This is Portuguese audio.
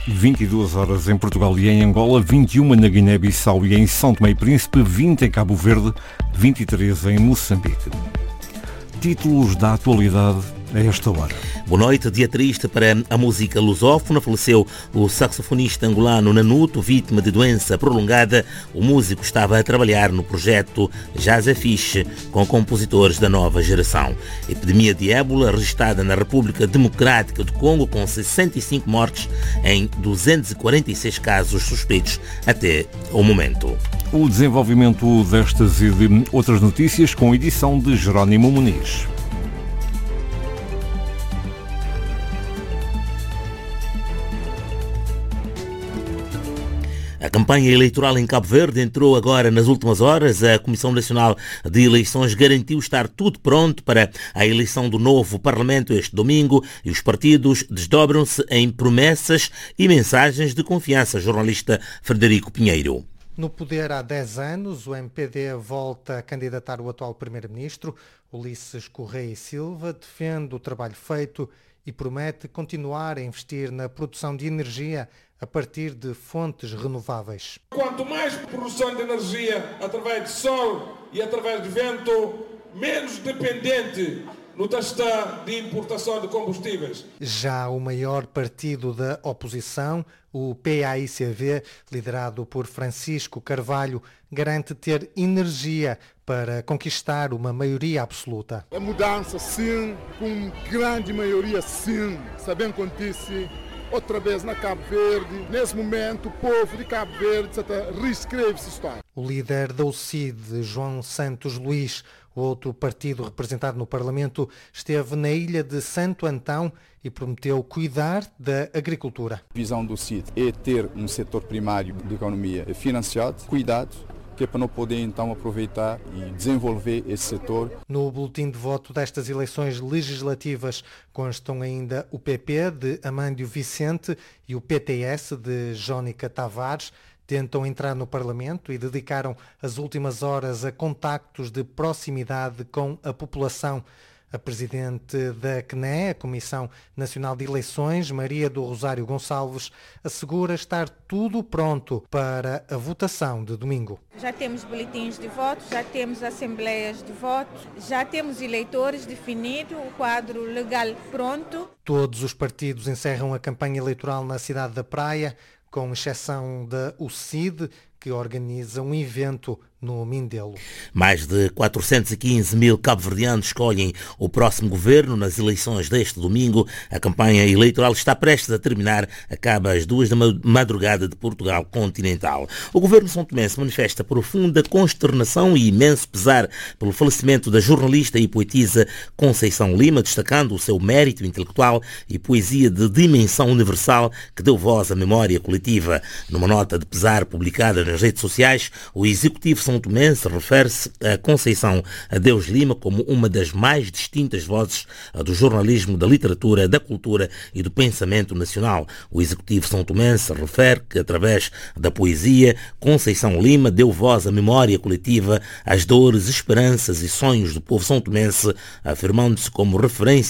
22 horas em Portugal e em Angola, 21 na Guiné-Bissau e em São Tomé e Príncipe, 20 em Cabo Verde, 23 em Moçambique. Títulos da atualidade a esta hora. Boa noite. Dia triste para a música lusófona. Faleceu o saxofonista angolano Nanuto, vítima de doença prolongada. O músico estava a trabalhar no projeto Jazz é Fixe com compositores da nova geração. Epidemia de ébola registrada na República Democrática do Congo, com 65 mortes em 246 casos suspeitos até o momento. O desenvolvimento destas e de outras notícias com a edição de Jerónimo Muniz. A campanha eleitoral em Cabo Verde entrou agora nas últimas horas. A Comissão Nacional de Eleições garantiu estar tudo pronto para a eleição do novo Parlamento este domingo e os partidos desdobram-se em promessas e mensagens de confiança. Jornalista Frederico Pinheiro. No poder há 10 anos, o MPD volta a candidatar o atual Primeiro-Ministro. Ulisses Correia e Silva defende o trabalho feito e promete continuar a investir na produção de energia a partir de fontes renováveis. Quanto mais produção de energia através de sol e através de vento, menos dependente no está de importação de combustíveis. Já o maior partido da oposição, o PAICV, liderado por Francisco Carvalho, garante ter energia para conquistar uma maioria absoluta. A mudança, sim, com grande maioria, sim, sabendo acontece outra vez na Cabo Verde. Nesse momento, o povo de Cabo Verde reescreve essa história. O líder da UCID, João Santos Luís, o outro partido representado no Parlamento, esteve na ilha de Santo Antão e prometeu cuidar da agricultura. A visão do CID é ter um setor primário de economia financiado, cuidado, que é para não poder então aproveitar e desenvolver esse setor. No boletim de voto destas eleições legislativas constam ainda o PP de Amândio Vicente e o PTS de Jónica Tavares. Tentam entrar no Parlamento e dedicaram as últimas horas a contactos de proximidade com a população. A presidente da CNE, a Comissão Nacional de Eleições, Maria do Rosário Gonçalves, assegura estar tudo pronto para a votação de domingo. Já temos boletins de voto, já temos assembleias de voto, já temos eleitores definido, o quadro legal pronto. Todos os partidos encerram a campanha eleitoral na cidade da Praia, com exceção da UCID, que organiza um evento no Mindelo. Mais de 415 mil cabo-verdianos escolhem o próximo governo nas eleições deste domingo. A campanha eleitoral está prestes a terminar, acaba às 2 da madrugada de Portugal continental. O governo são tomense manifesta profunda consternação e imenso pesar pelo falecimento da jornalista e poetisa Conceição Lima, destacando o seu mérito intelectual e poesia de dimensão universal que deu voz à memória coletiva. Numa nota de pesar publicada nas redes sociais, o executivo são tomense refere-se a Conceição Adeus Lima como uma das mais distintas vozes do jornalismo, da literatura, da cultura e do pensamento nacional. O executivo são tomense refere que, através da poesia, Conceição Lima deu voz à memória coletiva, às dores, esperanças e sonhos do povo são tomense, afirmando-se como referência